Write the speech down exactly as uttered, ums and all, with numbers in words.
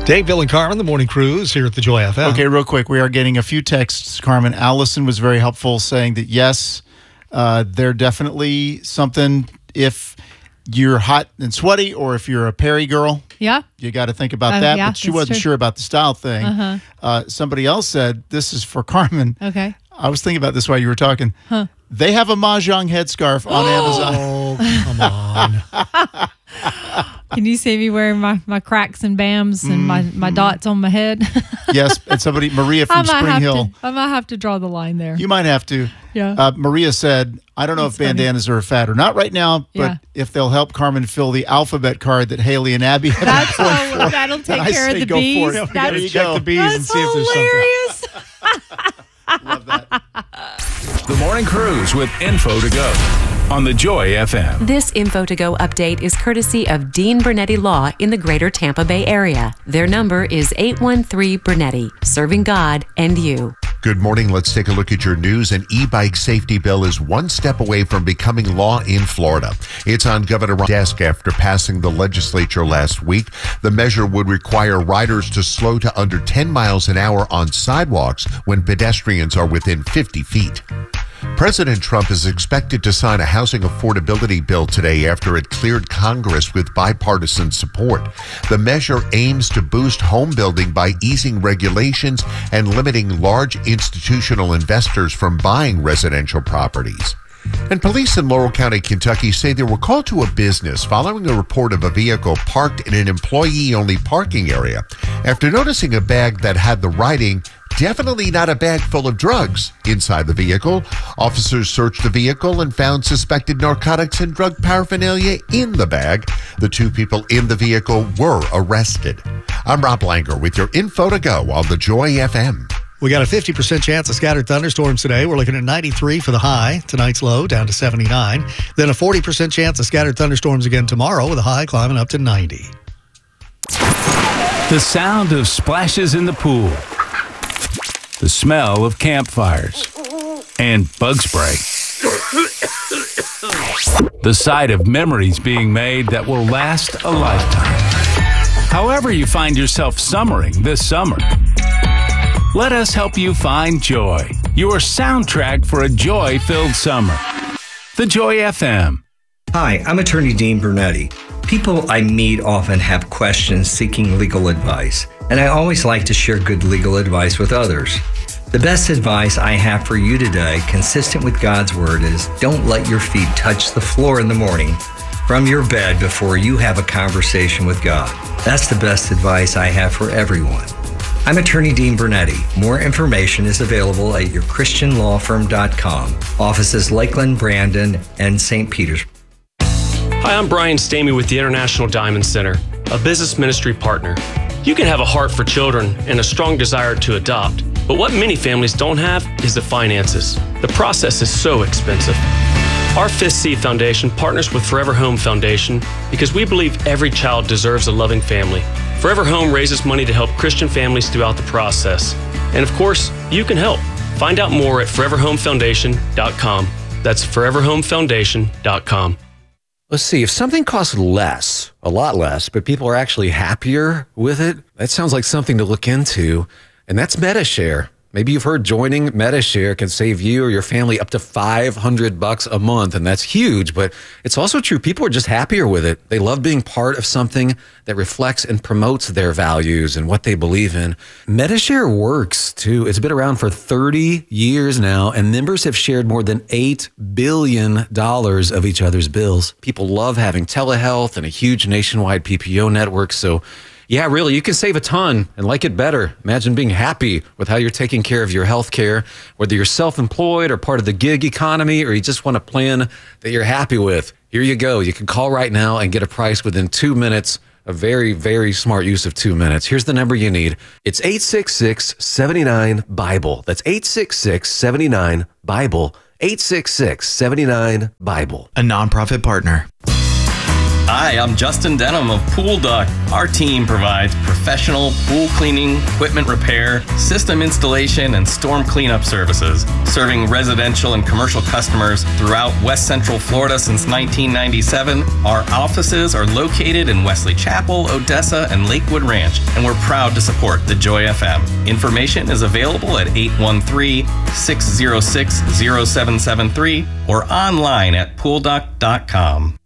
Dave, Bill, and Carmen, the morning cruise here at the Joy F M. Okay, real quick. We are getting a few texts, Carmen. Allison was very helpful saying that, yes, uh, they're definitely something if you're hot and sweaty or if you're a Perry girl. Yeah. You got to think about Uh, that. yeah, but she that's wasn't true. sure about the style thing. Uh-huh. Uh, somebody else said, this is for Carmen. Okay. I was thinking about this while you were talking. Huh. They have a Mahjong headscarf on Amazon. Oh, come on. Can you see me wearing my, my cracks and bams and my, my dots on my head? Yes, and somebody, Maria I from might Spring have Hill. to, I might have to draw the line there. You might have to. Yeah. Uh, Maria said, I don't know That's if bandanas are a fad or not right now, but Yeah. if they'll help Carmen fill the alphabet card that Haley and Abby have That's been going all, for, that'll take I care say of the go for bees. it. Yeah, we That's, gotta check the bees and that's see if there's something. hilarious. Love that. The Morning Cruise with Info to Go on the Joy F M. This Info to Go update is courtesy of Dean Brunetti Law in the greater Tampa Bay area. Their number is eight one three Brunetti, serving God and you. Good morning. Let's take a look at your news. An e-bike safety bill is one step away from becoming law in Florida. It's on Governor Ron's desk after passing the legislature last week. The measure would require riders to slow to under ten miles an hour on sidewalks when pedestrians are within fifty feet. President Trump is expected to sign a housing affordability bill today after it cleared Congress with bipartisan support. The measure aims to boost home building by easing regulations and limiting large institutional investors from buying residential properties. And police in Laurel County, Kentucky say they were called to a business following a report of a vehicle parked in an employee-only parking area after noticing a bag that had the writing, "Definitely not a bag full of drugs," inside the vehicle. Officers searched the vehicle and found suspected narcotics and drug paraphernalia in the bag. The two people in the vehicle were arrested. I'm Rob Langer with your Info to Go on the Joy F M. We got a fifty percent chance of scattered thunderstorms today. We're looking at ninety-three for the high. Tonight's low down to seventy-nine. Then a forty percent chance of scattered thunderstorms again tomorrow with a high climbing up to ninety. The sound of splashes in the pool. The smell of campfires. And bug spray. The sight of memories being made that will last a lifetime. However you find yourself summering this summer, let us help you find joy. Your soundtrack for a joy-filled summer. The Joy F M. Hi, I'm attorney Dean Brunetti. People I meet often have questions seeking legal advice, and I always like to share good legal advice with others. The best advice I have for you today, consistent with God's Word, is don't let your feet touch the floor in the morning from your bed before you have a conversation with God. That's the best advice I have for everyone. I'm attorney Dean Brunetti. More information is available at your christian law firm dot com. Offices Lakeland, Brandon, and Saint Petersburg. Hi, I'm Brian Stamey with the International Diamond Center, a business ministry partner. You can have a heart for children and a strong desire to adopt, but what many families don't have is the finances. The process is so expensive. Our Fifth Seed Foundation partners with Forever Home Foundation because we believe every child deserves a loving family. Forever Home raises money to help Christian families throughout the process. And of course, you can help. Find out more at forever home foundation dot com. That's forever home foundation dot com. Let's see, if something costs less, a lot less, but people are actually happier with it, that sounds like something to look into, and that's MediShare. Maybe you've heard joining MediShare can save you or your family up to five hundred bucks a month, and that's huge, but it's also true. People are just happier with it. They love being part of something that reflects and promotes their values and what they believe in. MediShare works, too. It's been around for thirty years now, and members have shared more than eight billion dollars of each other's bills. People love having telehealth and a huge nationwide P P O network, so yeah, really, you can save a ton and like it better. Imagine being happy with how you're taking care of your health care, whether you're self-employed or part of the gig economy, or you just want a plan that you're happy with. Here you go. You can call right now and get a price within two minutes. A very, very smart use of two minutes. Here's the number you need. It's eight six six, seven nine, Bible. That's eight six six, seven nine, Bible. eight six six, seven nine, Bible. A nonprofit partner. Hi, I'm Justin Denham of Pool Duck. Our team provides professional pool cleaning, equipment repair, system installation, and storm cleanup services, serving residential and commercial customers throughout West Central Florida since nineteen ninety-seven. Our offices are located in Wesley Chapel, Odessa, and Lakewood Ranch, and we're proud to support the Joy F M. Information is available at eight one three, six zero six, zero seven seven three or online at pool duck dot com.